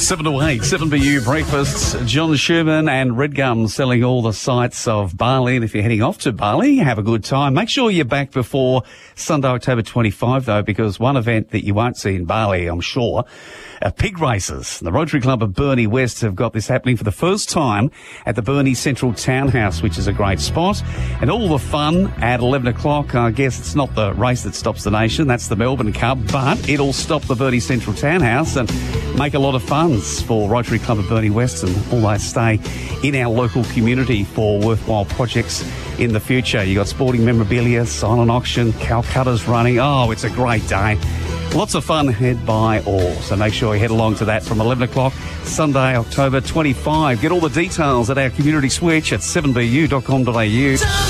7 to 8, 7BU breakfasts. John Sherman and Red Gum selling all the sights of Bali. And if you're heading off to Bali, have a good time. Make sure you're back before Sunday, October 25, though, because one event that you won't see in Bali, I'm sure, are pig races. The Rotary Club of Burnie West have got this happening for the first time at the Burnie Central Townhouse, which is a great spot. And all the fun at 11 o'clock. I guess it's not the race that stops the nation. That's the Melbourne Cup, but it'll stop the Burnie Central Townhouse and make a lot of funds for Rotary Club of Burnie West and always stay in our local community for worthwhile projects in the future. You got sporting memorabilia, silent auction, Calcutta's running. Oh, it's a great day. Lots of fun ahead by all. So make sure you head along to that from 11 o'clock, Sunday, October 25. Get all the details at our community switch at 7bu.com.au.